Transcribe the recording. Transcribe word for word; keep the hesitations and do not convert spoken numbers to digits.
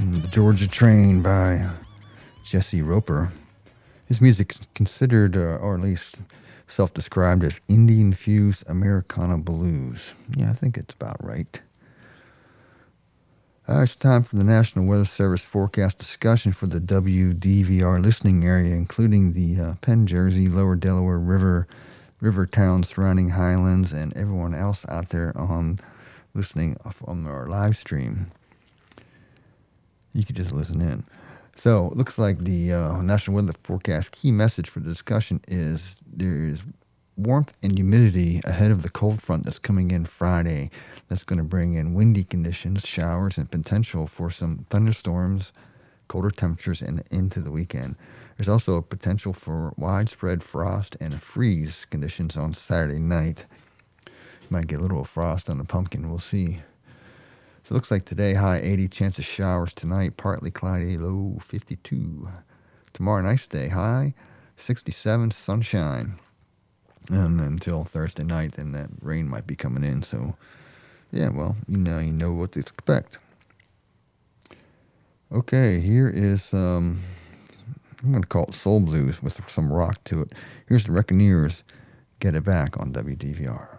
The Georgia Train by Jesse Roper. His music is considered, uh, or at least self-described as indie-infused Americana blues. Yeah, I think it's about right. Uh, it's time for the National Weather Service forecast discussion for the W D V R listening area, including the uh, Penn Jersey, Lower Delaware River, river towns, surrounding highlands, and everyone else out there on listening on our live stream. You could just listen in. So it looks like the uh, National Weather Forecast key message for the discussion is there is warmth and humidity ahead of the cold front that's coming in Friday. That's going to bring in windy conditions, showers, and potential for some thunderstorms, colder temperatures, and into the weekend. There's also a potential for widespread frost and freeze conditions on Saturday night. You might get a little frost on the pumpkin. We'll see. So it looks like today, high eighty, chance of showers tonight, partly cloudy, low fifty-two. Tomorrow, nice day, high sixty-seven, sunshine. And until Thursday night, then that rain might be coming in. So, yeah, well, you know, you know what to expect. Okay, here is, um, I'm going to call it soul blues with some rock to it. Here's the Reckoneers, Get It Back on W D V R.